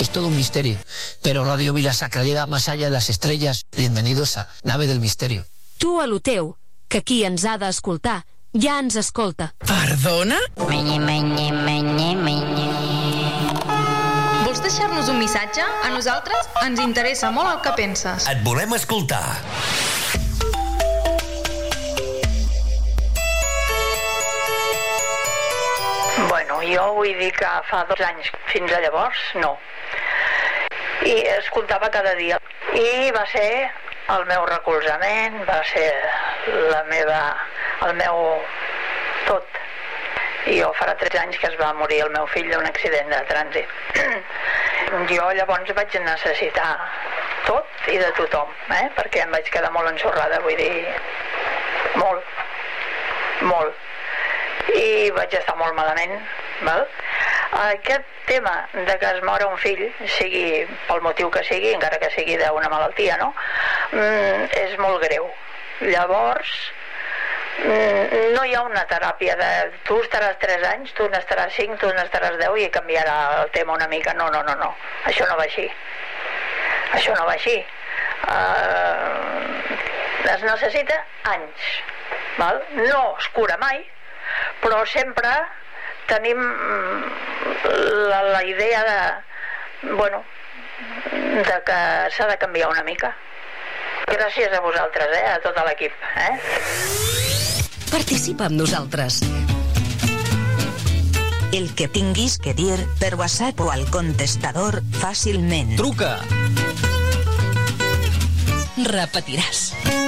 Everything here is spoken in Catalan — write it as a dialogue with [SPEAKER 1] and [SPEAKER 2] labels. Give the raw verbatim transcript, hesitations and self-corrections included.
[SPEAKER 1] Es todo un misterio. Pero Radio Vila-sacra llega más allá de las estrellas. Bienvenidos a Nave del Misterio.
[SPEAKER 2] Tu a lo teu, que qui ens ha d'escoltar ja ens escolta.
[SPEAKER 3] Perdona?
[SPEAKER 4] Menye, menye, menye, menye.
[SPEAKER 5] Vols deixar-nos un missatge? A nosaltres ens interessa molt el que penses.
[SPEAKER 6] Et volem escoltar.
[SPEAKER 7] Bueno, jo vull dir que fa dos anys fins a llavors, no. I escoltava cada dia. I va ser el meu recolzament, va ser la meva, el meu tot. I jo farà tres anys que es va morir el meu fill d'un accident de trànsit. Jo llavors vaig necessitar tot i de tothom, eh? Perquè em vaig quedar molt ensorrada, vull dir, molt, molt. I vaig estar molt malament, val? Aquest tema de que es mora un fill, sigui pel motiu que sigui, encara que sigui d'una malaltia, no? Mm, és molt greu. Llavors, mm, no hi ha una teràpia de tu estaràs tres anys, tu n'estaràs cinc, tu n'estaràs deu i canviarà el tema una mica. No, no, no, no. Això no va així. Això no va així. Uh, es necessita anys, val? No es cura mai, però sempre tenim la, la idea de, bueno, de que s'ha de canviar una mica. Gràcies a vosaltres, eh, a tot l'equip, eh?
[SPEAKER 8] Participa amb nosaltres. El que tinguis que dir per WhatsApp o al contestador fàcilment.
[SPEAKER 6] Truca!
[SPEAKER 8] Repetiràs.